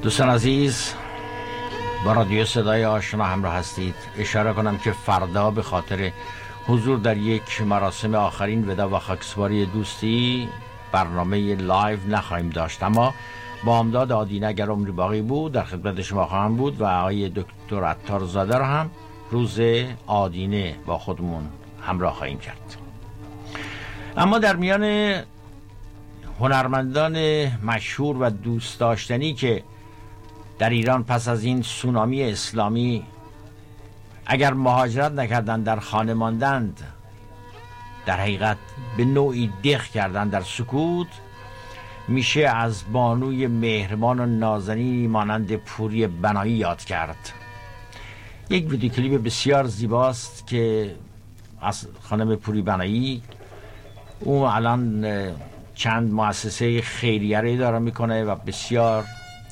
دوستان عزیز، با رادیو صدای آشنا همراه هستید. اشاره کنم که فردا به خاطر حضور در یک مراسم آخرین ودا و خاکسپاری دوستی برنامه لایو نخواهیم داشت، اما با امداد آدینه اگر عمری باقی بود در خدمت شما خواهم بود و آقای دکتر عطارزاده را هم روز آدینه با خودمون همراه خواهیم کرد. اما در میان هنرمندان مشهور و دوست داشتنی که در ایران پس از این سونامی اسلامی اگر مهاجرت نکردند در خانه ماندند، در حقیقت به نوعی دق کردند در سکوت، میشه از بانوی مهربان و نازنینی مانند پوری بنایی یاد کرد. یک ویدیو کلیپ بسیار زیباست که از خانم پوری بنایی، او الان چند مؤسسه خیریه را اداره میکنه و بسیار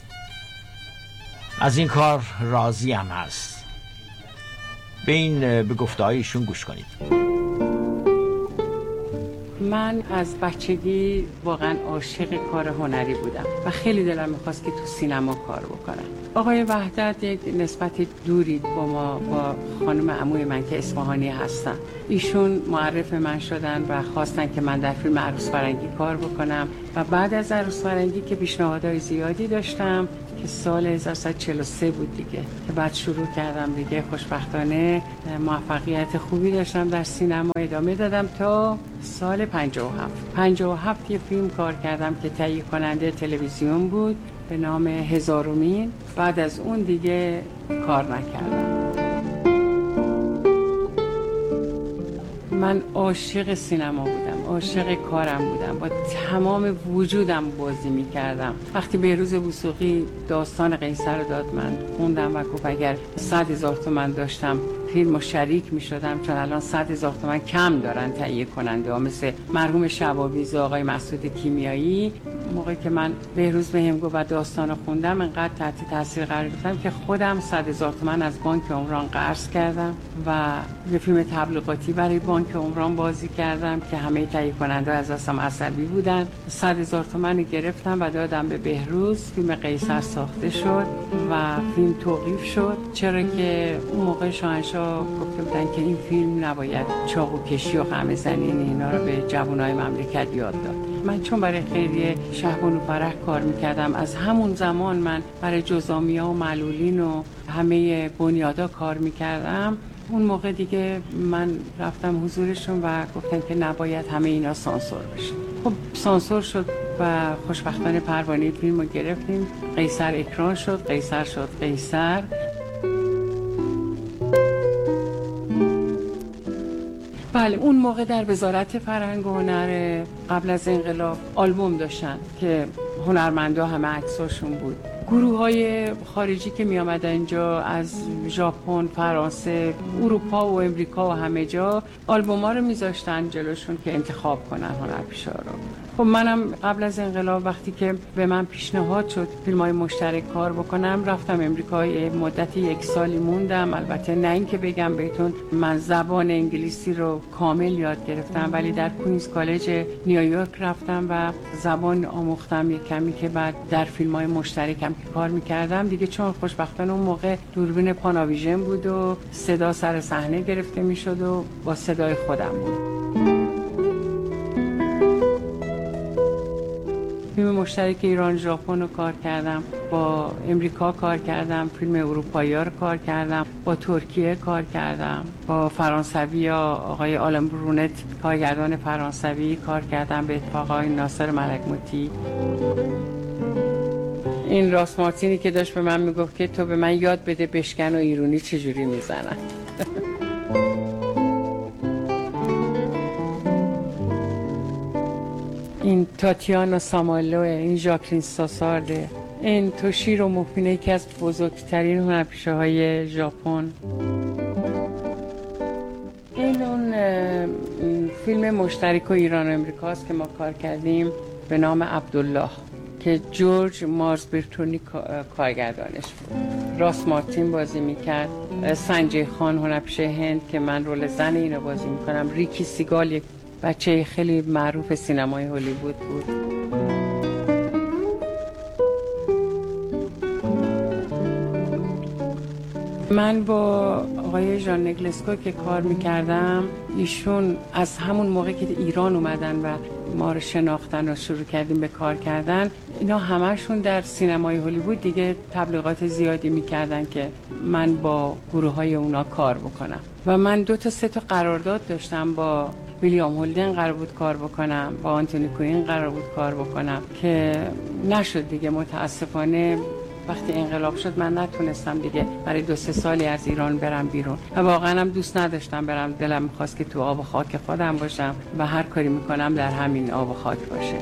از این کار راضی هم هست. به گفته‌های ایشون گوش کنید. من از بچگی واقعا عاشق کار هنری بودم و خیلی دلم میخواست که تو سینما کار بکنم. آقای وحدت یک نسبت دوری با خانم عموی من که اصفهانی هستن، ایشون معرف من شدن و خواستن که من در فیلم عروس فرنگی کار بکنم و بعد از عروس فرنگی که پیشنهادهای زیادی داشتم که سال 1943 بود دیگه که بعد شروع کردم دیگه، خوشبختانه موفقیت خوبی داشتم در سینما، ادامه دادم تا سال 57 یه فیلم کار کردم که تهیه کننده تلویزیون بود به نام هزارمین. بعد از اون دیگه کار نکردم. من عاشق سینما بودم، عاشق کارم بودم، با تمام وجودم بازی میکردم. وقتی بهروز وثوقی داستان قیصر رو داد من خوندم و گفت اگر 100,000 تومان داشتم فیلمو شریک میشدم، چون الان 100,000 تومان کم دارن تهیه کننده ها، مثل مرحوم شبابیز و آقای مسعود کیمیایی. موقعی که من بهروز بهم گفت و داستانو خوندم، انقدر تحت تاثیر قرار گرفتم که خودم 100,000 تومان از بانک عمران قرض کردم و یه فیلم تبلیغاتی برای بانک عمران بازی کردم که همه تهیه کننده از دستم عصبی بودن. 100,000 تومان گرفتم و دادم به بهروز. فیلم قیصر ساخته شد و فیلم توقیف شد، چرا که اون موقع شاهنشاه گفته بودن که این فیلم نباید چاقو کشی و خمه زنی اینا رو به جوانای مملکت یاد داد. من چون برای خیریه شهبانو فرح کار میکردم، از همون زمان من برای جزامیا و معلولین و همه بنیادا کار میکردم. اون موقع دیگه من رفتم حضورشون و گفتم که نباید همه اینا سانسور بشه. خب سانسور شد و خوشبختانه پروانه فیلم رو گرفتیم. قیصر اکران شد، قیصر شد قیصر. بله، اون موقع در وزارت فرهنگ و هنر قبل از انقلاب آلبوم داشتن که هنرمندا همه عکساشون بود. گروه‌های خارجی که می آمدن اینجا از ژاپن، فرانسه، اروپا و امریکا و همه جا آلبوم‌ها رو می‌ذاشتن جلوشون که انتخاب کنن هنرپیشه‌ها رو. خب منم قبل از انقلاب وقتی که به من پیشنهاد شد فیلم‌های مشترک کار بکنم، رفتم امریکا، مدت 1 سالی موندم. البته نه اینکه بگم بهتون من زبان انگلیسی رو کامل یاد گرفتم، ولی در کوینز کالج نیویورک رفتم و زبان آموختم یک کمی که بعد در فیلم‌های مشترکم که کار می‌کردم دیگه، چون خوشبختانه اون موقع دوربین پاناویژن بود و صدا سر صحنه گرفته می‌شد و با صدای خودم بود. فیلم مشترک ایران ژاپن رو کار کردم، با امریکا کار کردم، فیلم اروپایی رو کار کردم، با ترکیه کار کردم، با فرانسوی آقای آلن برونت کارگردان فرانسوی کار کردم، به اتفاق آقای ناصر ملک‌موتی. این راس مارتینی که داشت به من میگفت که تو به من یاد بده بشکن و ایرونی چجوری میزنن. این تاتیانا سامالو، این ژاکلین ساسارده، این توشیرو موفینه که از بزرگترین هنرپیشه‌های ژاپن. این اون فیلم مشترک ایران و امریکاست که ما کار کردیم به نام عبدالله که جورج مارزبرتونی کارگردانش بود. راس مارتین بازی میکرد، سنجی خان هنرپیشه هند که من رول زن اینو بازی میکنم، ریکی سیگال یک بچه خیلی معروف سینمای هالیوود بود. من با آقای ژان نگلسکو که کار میکردم، ایشون از همون موقع که ایران اومدن و ما رو شناختن و شروع کردیم به کار کردن، اینا همشون در سینمای هالیوود دیگه تبلیغات زیادی میکردن که من با گروه های اونا کار بکنم و من 2 تا 3 تا قرارداد داشتم. با ویلیام هولدن قرار بود کار بکنم، با آنتونی کوین قرار بود کار بکنم که نشد دیگه. متاسفانه وقتی انقلاب شد من نتونستم دیگه برای 2-3 سالی از ایران برم بیرون و واقعا هم دوست نداشتم برم. دلم میخواست که تو آب و خاک خودم باشم و هر کاری میکنم در همین آب و خاک باشه.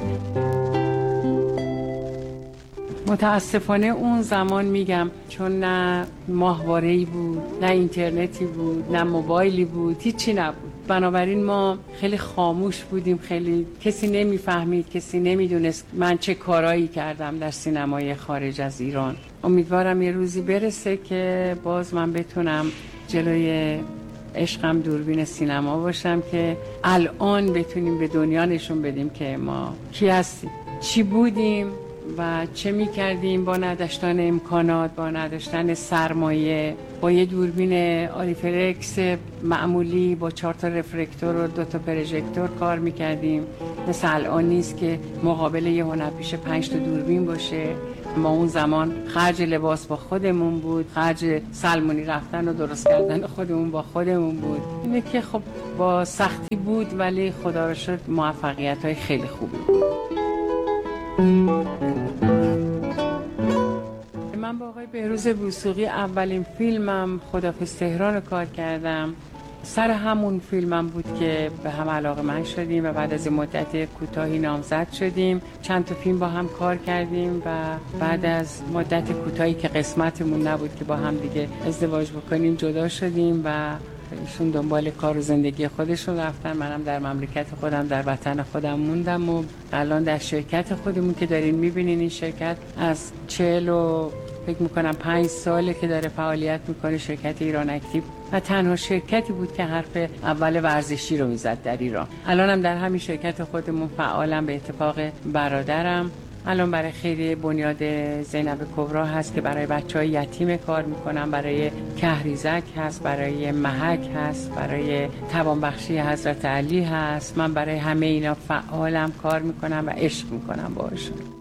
متاسفانه اون زمان میگم چون نه ماهواره‌ای بود، نه اینترنتی بود، نه موبایلی بود، هیچی نبود. بنابراین ما خیلی خاموش بودیم، خیلی کسی نمیفهمید، کسی نمیدونست من چه کارایی کردم در سینمای خارج از ایران. امیدوارم یه روزی برسه که باز من بتونم جلوی عشقم دوربین سینما باشم که الان بتونیم به دنیا نشون بدیم که ما کی هستیم، چی بودیم و چه می‌کردیم با نداشتن امکانات، با نداشتن سرمایه، با یه دوربین آلیفلکس معمولی با 4 تا رفلکتور و 2 تا پروژکتور کار می‌کردیم. مثل الان نیست که مقابل یه هنرپیشه 5 تا دوربین باشه. ما اون زمان خرج لباس با خودمون بود، خرج سلمونی رفتن و درست کردن خودمون با خودمون بود. اینه که خب با سختی بود ولی خدا رو شکر موفقیت‌های خیلی خوبی بود. من با آقای بهروز وثوقی اولین فیلمم خداحافظ تهران رو کار کردم. سر همون فیلمم بود که به هم علاقه من شدیم و بعد از مدت کوتاهی نامزد شدیم. چند تا فیلم با هم کار کردیم و بعد از مدت کوتاهی که قسمتمون نبود که با هم دیگه ازدواج بکنیم جدا شدیم و ایشون دنبال کار و زندگی خودشون رفتن. منم در مملکت خودم در وطن خودم موندم و الان در شرکت خودمون که دارین میبینین این شرکت از 40 فکر میکنم 5 ساله که داره فعالیت میکنه، شرکت ایران اکتیو و تنها شرکتی بود که حرف اول ورزشی رو میزد در ایران. الانم در همین شرکت خودمون فعالم به اتفاق برادرم. الان برای خیریه بنیاد زینب کبرا هست که برای بچهای یتیم کار میکنم، برای کهریزک هست، برای محک هست، برای توانبخشی حضرت علی هست. من برای همه اینا فعالم، کار میکنم و عشق میکنم باشون.